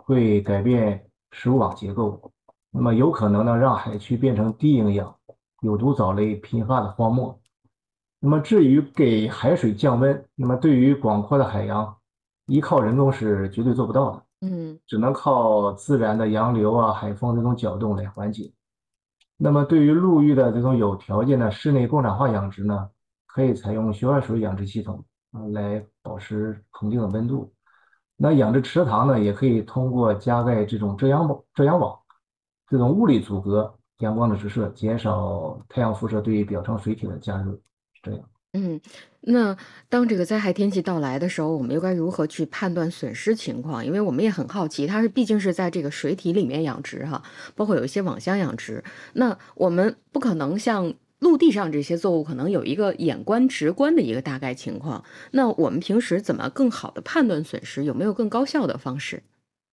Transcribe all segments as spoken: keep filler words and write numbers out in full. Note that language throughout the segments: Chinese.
会改变食物网结构，那么有可能呢让海区变成低营养、有毒藻类频发的荒漠。那么至于给海水降温，那么对于广阔的海洋，依靠人工是绝对做不到的， 嗯。 只能靠自然的洋流啊、海风这种搅动来缓解。那么对于陆域的这种有条件的室内共产化养殖呢，可以采用循环水养殖系统啊来保持恒定的温度。那养殖池塘呢，也可以通过加盖这种遮阳网、遮阳网，这种物理阻隔阳光的直射，减少太阳辐射对表层水体的加热。这样。 嗯，那当这个灾害天气到来的时候，我们又该如何去判断损失情况？因为我们也很好奇，它是毕竟是在这个水体里面养殖哈，包括有一些网箱养殖，那我们不可能像陆地上这些作物，可能有一个眼观直观的一个大概情况。那我们平时怎么更好的判断损失？有没有更高效的方式？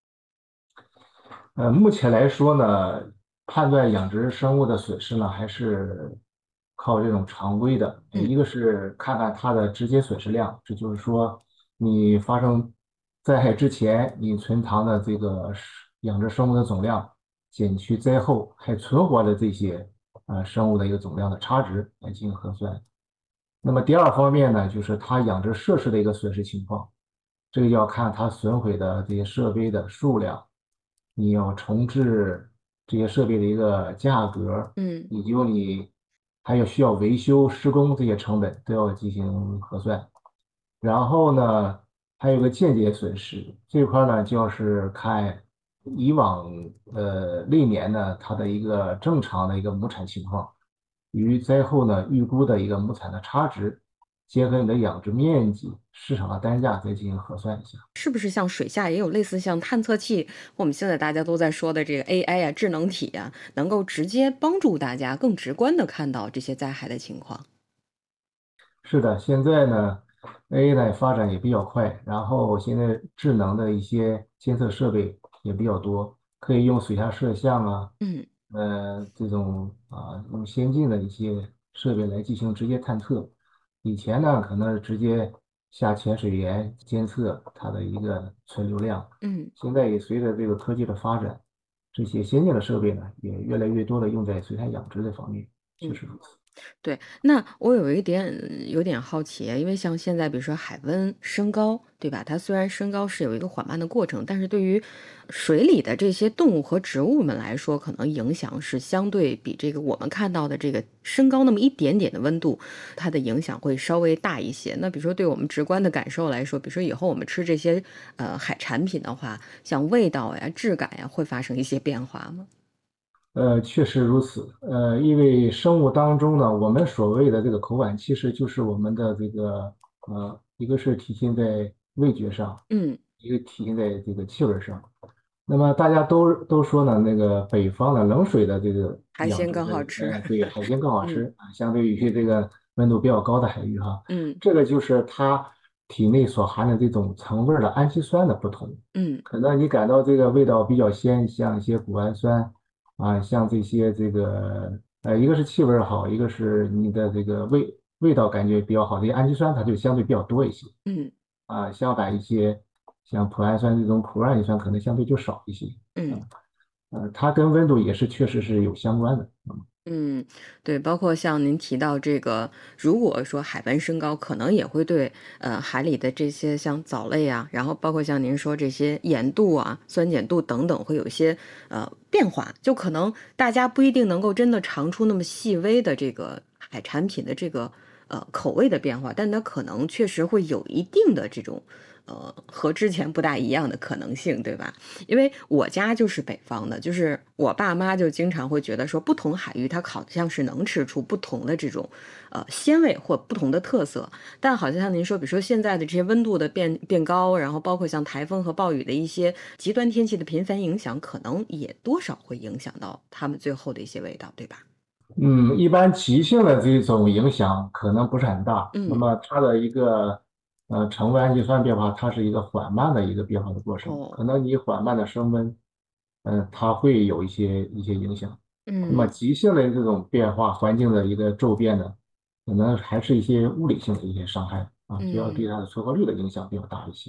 呃，目前来说呢，判断养殖生物的损失呢，还是靠这种常规的。呃嗯。 一个是看看它的直接损失量，这就是说，你发生灾害之前，你存塘的这个是养殖生物的总量，减去灾后还存活的这些呃生物的一个总量的差值来进行核算。那么第二方面呢，就是它养殖设施的一个损失情况，这个要看它损毁的这些设备的数量，你要重置这些设备的一个价格， 嗯。 以及你还有需要维修施工这些成本都要进行核算。然后呢，还有个间接损失这一块儿呢，就是看以往呃历年呢它的一个正常的一个亩产情况，与灾后呢预估的一个亩产的差值，结合你的养殖面积、市场的单价再进行核算一下。 是不是像水下也有类似像探测器，我们现在大家都在说的这个 A I 呀、智能体呀，能够直接帮助大家更直观的看到这些灾害的情况？ 是的，现在呢，A I 呢发展也比较快，然后现在智能的一些监测设备也比较多，可以用水下摄像啊， 嗯。 呃，这种啊，用先进的一些设备来进行直接探测。以前呢，可能是直接下潜水员监测它的一个存流量， 嗯。 现在也随着这个科技的发展，这些先进的设备呢，也越来越多的用在水产养殖这方面，确嗯。 实如此。 对，那我有一点有点好奇，因为像现在比如说海温升高，对吧？它虽然升高是有一个缓慢的过程，但是对于水里的这些动物和植物们来说，可能影响是相对比这个我们看到的这个升高那么一点点的温度，它的影响会稍微大一些。那比如说对我们直观的感受来说，比如说以后我们吃这些呃海产品的话，像味道呀、质感呀，会发生一些变化吗？ 呃，确实如此。呃，因为生物当中呢，我们所谓的这个口感，其实就是我们的这个呃，一个是体现在味觉上， 嗯。 一个体现在这个气味上。那么大家都都说呢，那个北方的冷水的这个海鲜养殖的， 更好吃。 呃，对，海鲜更好嗯。 吃啊，相对于这个温度比较高的海域哈， 嗯。 这个就是它体内所含的这种层味儿的氨基酸的不同。 嗯。 可能你感到这个味道比较鲜，像一些谷氨酸啊，像这些这个呃，一个是气味儿好，一个是你的这个味味道感觉比较好，这些氨基酸它就相对比较多一些嗯。 啊，相反一些像脯氨酸这种苦味氨基酸可能相对就少一些啊， 嗯。 呃，它跟温度也是确实是有相关的。 嗯。对，包括像您提到这个，如果说海温升高，可能也会对呃海里的这些像藻类啊，然后包括像您说这些盐度啊、酸碱度等等，会有一些呃变化，就可能大家不一定能够真的尝出那么细微的这个海产品的这个呃口味的变化，但它可能确实会有一定的这种呃和之前不大一样的可能性，对吧？因为我家就是北方的，就是我爸妈就经常会觉得说，不同海域它好像是能吃出不同的这种呃鲜味或不同的特色，但好像像您说，比如说现在的这些温度的变变高，然后包括像台风和暴雨的一些极端天气的频繁影响，可能也多少会影响到他们最后的一些味道，对吧？ 嗯，一般急性的这种影响可能不是很大，那嗯。 么它的一个呃成温氨基酸变化，它是一个缓慢的一个变化的过程，可哦。 能你缓慢的升温，呃，它会有一些一些影响。那么嗯。 急性的这种变化，环境的一个骤变呢，可能还是一些物理性的一些伤害啊，主要对嗯。 它的存活率的影响比较大一些。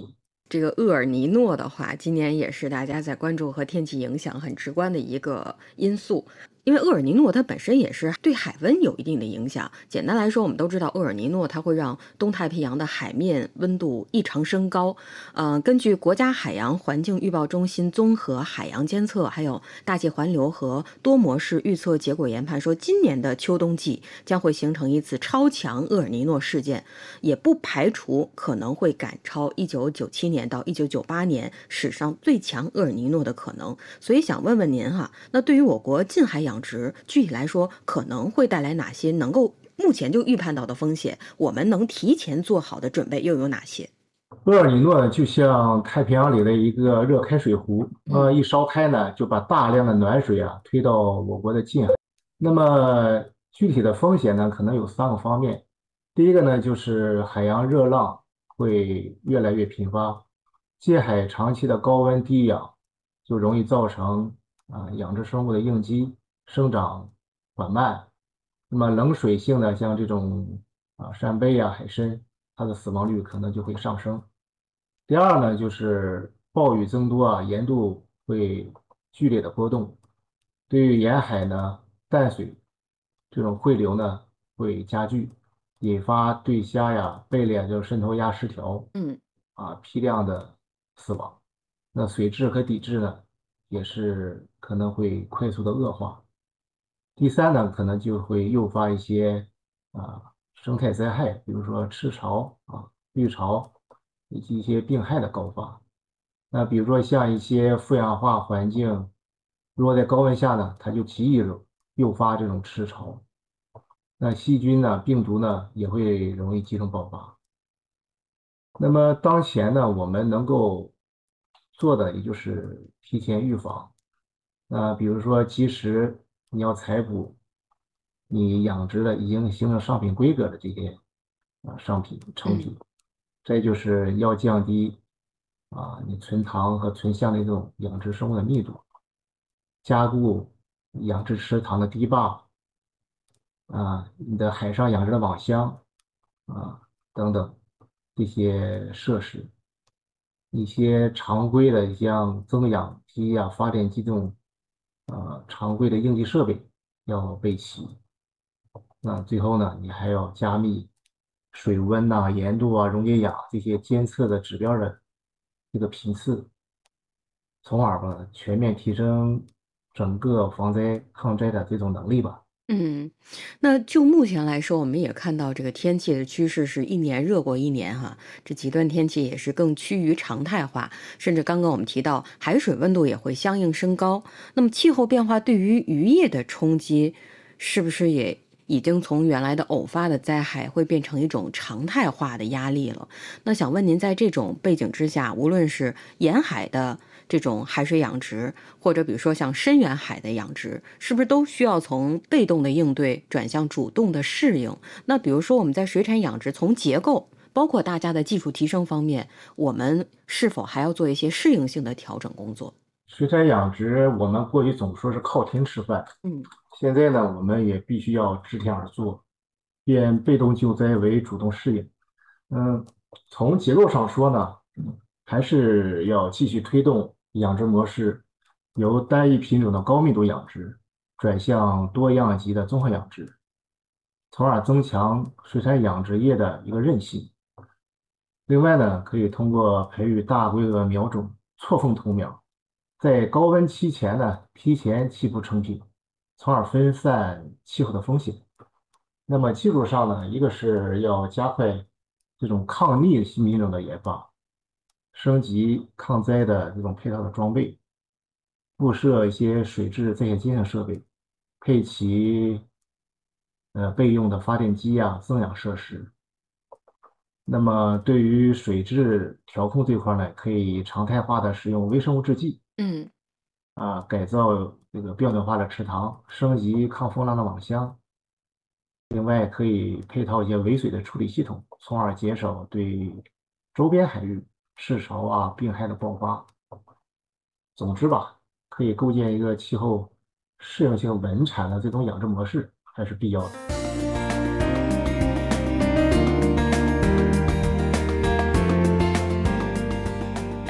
这个厄尔尼诺的话，今年也是大家在关注和天气影响很直观的一个因素。因为厄尔尼诺它本身也是对海温有一定的影响。简单来说，我们都知道厄尔尼诺它会让东太平洋的海面温度异常升高。呃，根据国家海洋环境预报中心综合海洋监测，还有大气环流和多模式预测结果研判说，今年的秋冬季将会形成一次超强厄尔尼诺事件，也不排除可能会赶超一九九七年到一九九八年史上最强厄尔尼诺的可能。所以想问问您哈，那对于我国近海养殖，具体来说可能会带来哪些能够目前就预判到的风险？我们能提前做好的准备又有哪些？ 厄尔尼诺呢，就像太平洋里的一个热开水壶， 嗯呃，一烧开呢，就把大量的暖水啊推到我国的近海。那么具体的风险呢，可能有三个方面。第一个呢，就是海洋热浪会越来越频发，近海长期的高温低氧，就容易造成啊、养殖生物的应激生长缓慢。那么冷水性的像这种啊扇贝呀、海参，它的死亡率可能就会上升。第二呢，就是暴雨增多啊，盐度会剧烈的波动，对于沿海呢淡水这种汇流呢会加剧，引发对虾呀、贝类啊，就是渗透压失调嗯啊，批量的死亡。那水质和底质呢，也是可能会快速的恶化。第三呢，可能就会诱发一些啊生态灾害，比如说赤潮啊、绿潮以及一些病害的高发。那比如说像一些负氧化环境，如果在高温下呢，它就极易诱诱发这种赤潮。那细菌呢、病毒呢也会容易集中爆发。那么当前呢，我们能够做的也就是提前预防。那比如说，及时你要采捕你养殖的已经形成商品规格的这些啊商品成嗯品，再就是要降低啊你存塘和存箱的这种养殖生物的密度，加固养殖池塘的堤坝啊，你的海上养殖的网箱啊等等这些设施。一些常规的像增氧机呀、发电机这种呃常规的应急设备要备齐。那最后呢，你还要加密水温呐、盐度啊、溶解氧这些监测的指标的这个频次，从而吧全面提升整个防灾抗灾的这种能力吧。 嗯，那就目前来说，我们也看到这个天气的趋势是一年热过一年哈，这极端天气也是更趋于常态化，甚至刚刚我们提到海水温度也会相应升高。那么气候变化对于渔业的冲击，是不是也已经从原来的偶发的灾害，会变成一种常态化的压力了？那想问您，在这种背景之下，无论是沿海的这种海水养殖，或者比如说像深远海的养殖，是不是都需要从被动的应对转向主动的适应？那比如说我们在水产养殖，从结构，包括大家的技术提升方面，我们是否还要做一些适应性的调整工作？ 水产养殖，我们过去总说是靠天吃饭， 嗯现在呢，我们也必须要知天而作，变被动救灾为主动适应。嗯，从结构上说呢，还是要继续推动养殖模式由单一品种的高密度养殖转向多样级的综合养殖，从而增强水产养殖业的一个韧性。另外呢，可以通过培育大规格苗种、错峰投苗，在高温期前呢提前起步成品，从而分散气候的风险。那么技术上呢，一个是要加快这种抗逆新品种的研发，升级抗灾的这种配套的装备，布设一些水质在线监测设备，配齐呃备用的发电机呀、增氧设施。那么对于水质调控这块呢，可以常态化的使用微生物制剂嗯。 啊，改造这个标准化的池塘，升级抗风浪的网箱。另外，可以配套一些围水的处理系统，从而减少对周边海域赤潮啊、病害的爆发。总之吧，可以构建一个气候适应性稳产的这种养殖模式，还是必要的。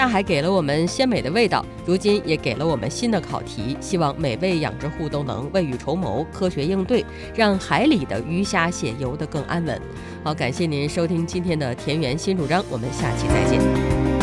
大海给了我们鲜美的味道，如今也给了我们新的考题，希望每位养殖户都能未雨绸缪，科学应对，让海里的鱼虾蟹游得更安稳。好，感谢您收听今天的田园新主张，我们下期再见。